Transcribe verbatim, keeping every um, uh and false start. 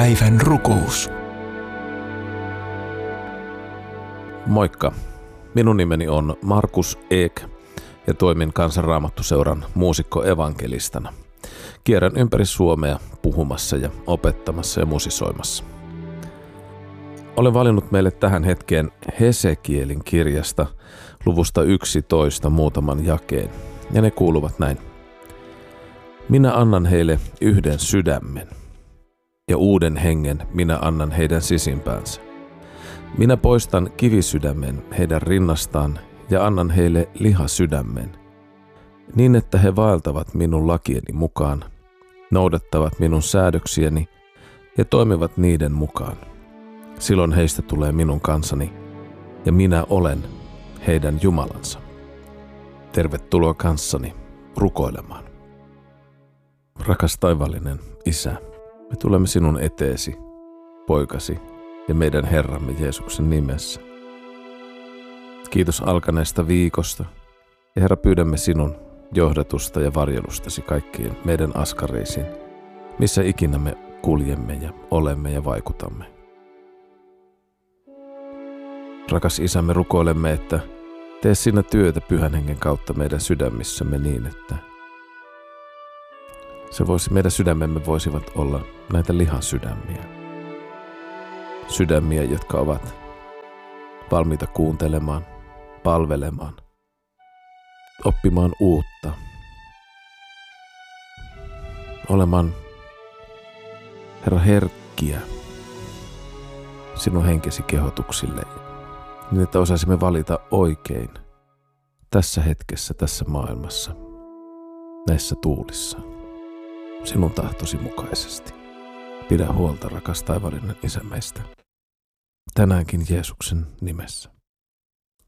Päivän rukous. Moikka. Minun nimeni on Markus Ek ja toimin Kansanraamattuseuran muusikko-evankelistana. Kierrän ympäri Suomea puhumassa ja opettamassa ja musisoimassa. Olen valinnut meille tähän hetkeen Hesekielin kirjasta luvusta yksitoista muutaman jakeen, ja ne kuuluvat näin. Minä annan heille yhden sydämen, ja uuden hengen minä annan heidän sisimpäänsä. Minä poistan kivisydämen heidän rinnastaan ja annan heille lihasydämen, niin että he vaeltavat minun lakieni mukaan, noudattavat minun säädöksieni ja toimivat niiden mukaan. Silloin heistä tulee minun kansani, ja minä olen heidän Jumalansa. Tervetuloa kanssani rukoilemaan. Rakas taivaallinen Isä, me tulemme sinun eteesi, poikasi ja meidän Herramme Jeesuksen nimessä. Kiitos alkaneesta viikosta, ja Herra, pyydämme sinun johdatusta ja varjelustasi kaikkiin meidän askareisiin, missä ikinä me kuljemme ja olemme ja vaikutamme. Rakas Isä, me rukoilemme, että tee sinä työtä Pyhän Hengen kautta meidän sydämissämme niin, että se voisi, meidän sydämemme voisivat olla näitä lihasydämiä. Sydämiä, jotka ovat valmiita kuuntelemaan, palvelemaan, oppimaan uutta, olemaan, Herra, herkkiä sinun henkesi kehotuksille, niin että osaisimme valita oikein tässä hetkessä, tässä maailmassa, näissä tuulissa, sinun tahtosi mukaisesti. Pidä huolta, rakas taivaallinen Isä, meistä tänäänkin Jeesuksen nimessä.